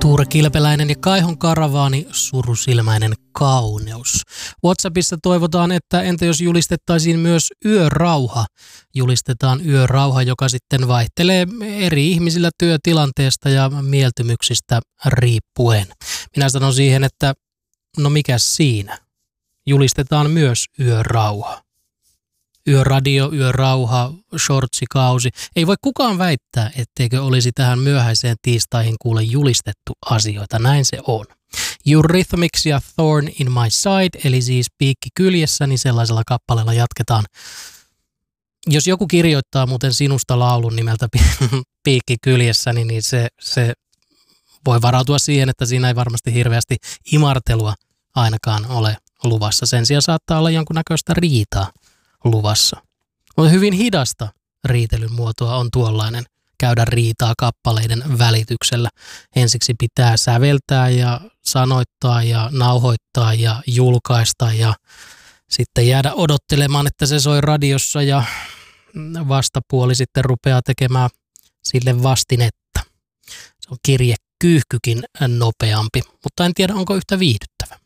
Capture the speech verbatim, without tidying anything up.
Tuure Kilpeläinen ja Kaihon karavaani, surusilmäinen kauneus. WhatsAppissa toivotaan, että entä jos julistettaisiin myös yörauha. Julistetaan yörauha, joka sitten vaihtelee eri ihmisillä työtilanteesta ja mieltymyksistä riippuen. Minä sanon siihen, että no mikäs siinä? Julistetaan myös yörauha. Yöradio, yörauha, shortsikausi. Ei voi kukaan väittää, etteikö olisi tähän myöhäiseen tiistaihin kuule julistettu asioita. Näin se on. Eurythmics ja Thorn in my side, eli siis piikki kyljessä, niin sellaisella kappaleella jatketaan. Jos joku kirjoittaa muuten sinusta laulun nimeltä piikki kyljessä, niin se, se voi varautua siihen, että siinä ei varmasti hirveästi imartelua ainakaan ole luvassa. Sen sijaan saattaa olla jonkunnäköistä riitaa luvassa. Mutta hyvin hidasta riitelyn muotoa on tuollainen, käydä riitaa kappaleiden välityksellä. Ensiksi pitää säveltää ja sanoittaa ja nauhoittaa ja julkaista ja sitten jäädä odottelemaan, että se soi radiossa ja vastapuoli sitten rupeaa tekemään sille vastinetta. Se on kirjekyyhkykin nopeampi, mutta en tiedä onko yhtä viihdyttävä.